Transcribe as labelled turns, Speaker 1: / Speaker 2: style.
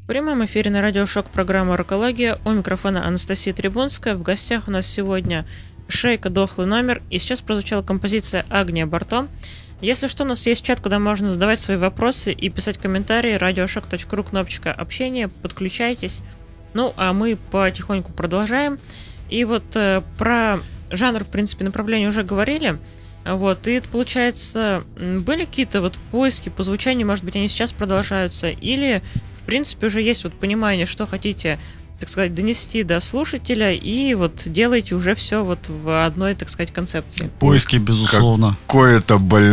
Speaker 1: В прямом эфире на радио Шок программа «Рокология». У микрофона Анастасия Трибунская. В гостях у нас сегодня Шейка «Дохлый номер». И сейчас прозвучала композиция «Агния Барто». Если что, у нас есть чат, куда можно задавать свои вопросы и писать комментарии. Радиошок.ру, кнопочка общения. Подключайтесь. Ну, а мы потихоньку продолжаем. И вот про жанр, в принципе, направления уже говорили. Вот, и это, получается, были какие-то вот поиски по звучанию, может быть, они сейчас продолжаются, или, в принципе, уже есть вот понимание, что хотите, так сказать, донести до слушателя, и вот делаете уже все вот в одной, так сказать, концепции.
Speaker 2: Поиски, безусловно.
Speaker 3: Какое-то